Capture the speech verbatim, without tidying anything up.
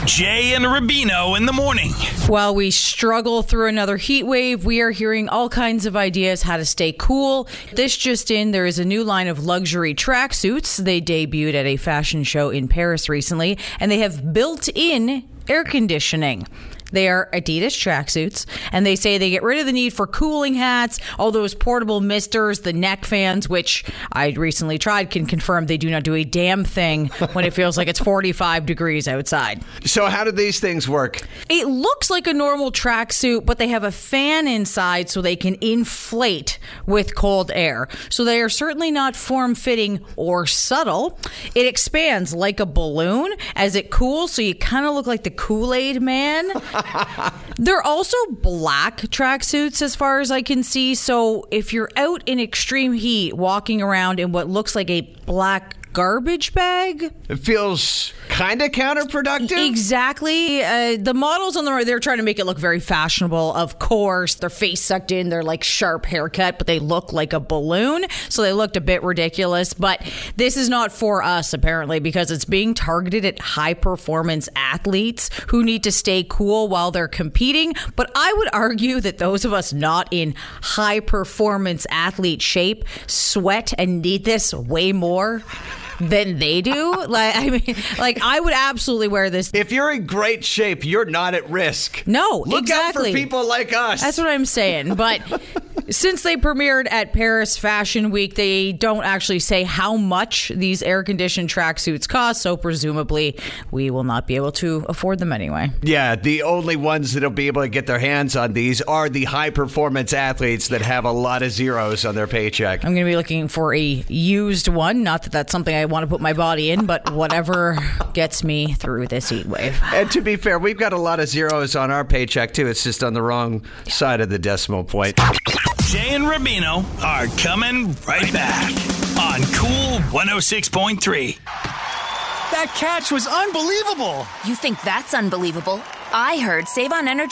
Jay and Rubino in the morning. While we struggle through another heat wave, we are hearing all kinds of ideas how to stay cool. This just in, there is a new line of luxury tracksuits. They debuted at a fashion show in Paris recently, and they have built-in air conditioning. They are Adidas tracksuits, and they say they get rid of the need for cooling hats, all those portable misters, the neck fans, which I recently tried, can confirm they do not do a damn thing when it feels like it's forty-five degrees outside. So how do these things work? It looks like a normal tracksuit, but they have a fan inside so they can inflate with cold air. So they are certainly not form-fitting or subtle. It expands like a balloon as it cools, so you kind of look like the Kool-Aid man. They're also black tracksuits as far as I can see. So if you're out in extreme heat walking around in what looks like a black garbage bag. It feels kind of counterproductive. Exactly. Uh, the models on the right, they're trying to make it look very fashionable. Of course, their face sucked in. They're like sharp haircut, but they look like a balloon. So they looked a bit ridiculous. But this is not for us, apparently, because it's being targeted at high performance athletes who need to stay cool while they're competing. But I would argue that those of us not in high performance athlete shape sweat and need this way more than they do. Like, I mean, like I would absolutely wear this. If you're in great shape, you're not at risk. No, Look exactly. out for people like us. That's what I'm saying. But since they premiered at Paris Fashion Week, they don't actually say how much these air-conditioned tracksuits cost, so presumably we will not be able to afford them anyway. Yeah, the only ones that'll be able to get their hands on these are the high-performance athletes that have a lot of zeros on their paycheck. I'm going to be looking for a used one. Not that that's something I want to put my body in, but whatever gets me through this heat wave. And to be fair, we've got a lot of zeros on our paycheck, too. It's just on the wrong side of the decimal point. Jay and Rubino are coming right back on Cool one oh six point three. That catch was unbelievable. You think that's unbelievable? I heard Save on Energy